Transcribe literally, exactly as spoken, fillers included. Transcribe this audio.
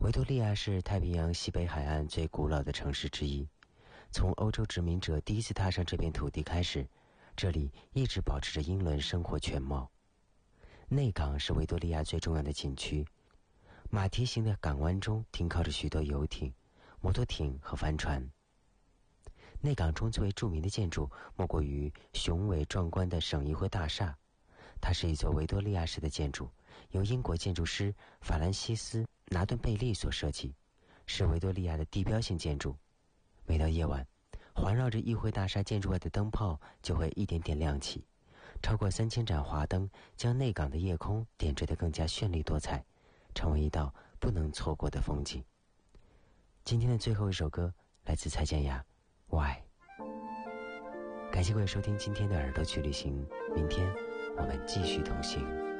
维多利亚是太平洋西北海岸最古老的城市之一，从欧洲殖民者第一次踏上这片土地开始，这里一直保持着英伦生活全貌。内港是维多利亚最重要的景区，马蹄形的港湾中停靠着许多游艇、摩托艇和帆船。内港中最为著名的建筑莫过于雄伟壮观的省议会大厦，它是一座维多利亚式的建筑，由英国建筑师法兰西斯·拿顿贝利所设计，是维多利亚的地标性建筑。每到夜晚，环绕着议会大厦建筑外的灯泡就会一点点亮起，超过三千盏华灯将内港的夜空点缀得更加绚丽多彩，成为一道不能错过的风景。今天的最后一首歌来自蔡健雅，我爱。感谢各位收听今天的耳朵去旅行，明天我们继续同行。